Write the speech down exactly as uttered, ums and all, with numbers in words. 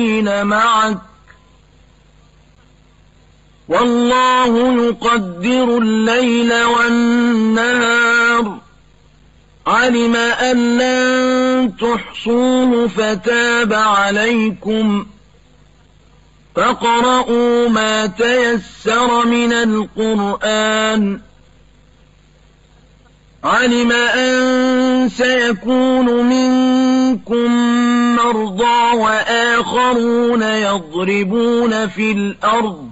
الذين معك والله يقدر الليل والنهار علم أن لن تحصوه فتاب عليكم فاقرؤوا ما تيسر من القرآن علم أن سيكون منكم مرضى وآخرون يضربون في الأرض